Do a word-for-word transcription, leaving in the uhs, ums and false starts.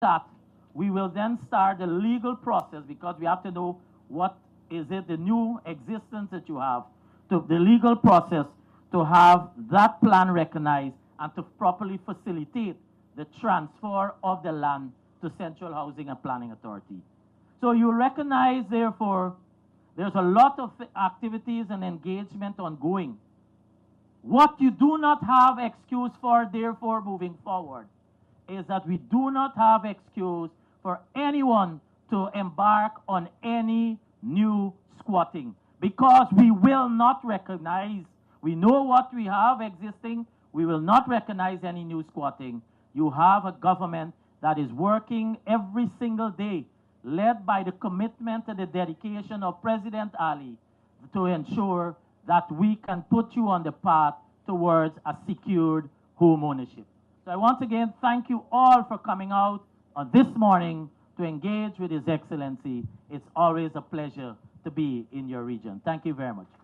that, we will then start the legal process because we have to know what is it, the new existence that you have, to the legal process to have that plan recognized and to properly facilitate the transfer of the land to Central Housing and Planning Authority. So you recognize, therefore, there's a lot of activities and engagement ongoing. What you do not have excuse for, therefore, moving forward, is that we do not have excuse for anyone to embark on any new squatting because we will not recognize, we know what we have existing, we will not recognize any new squatting. You have a government that is working every single day, led by the commitment and the dedication of President Ali to ensure that we can put you on the path towards a secured home ownership. So I once again thank you all for coming out on this morning to engage with His Excellency. It's always a pleasure to be in your region. Thank you very much.